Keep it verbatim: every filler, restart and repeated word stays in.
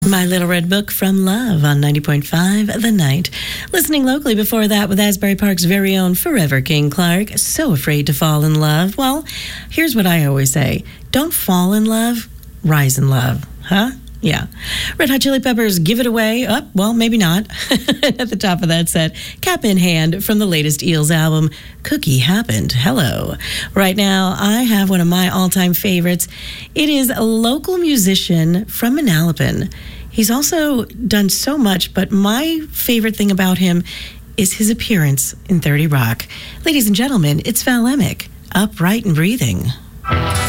My Little Red Book from Love on ninety point five The Night. Listening locally before that with Asbury Park's very own Forever King Clark, So Afraid to Fall in Love. Well, here's what I always say. Don't fall in love, rise in love. Huh? Yeah. Red Hot Chili Peppers, Give It Away. Oh, well, maybe not. At the top of that set, Cap in Hand from the latest Eels album, Cookie Happened. Hello. Right now, I have one of my all-time favorites. It is a local musician from Manalapan. He's also done so much, but my favorite thing about him is his appearance in thirty Rock. Ladies and gentlemen, it's Val Emick, Upright and Breathing.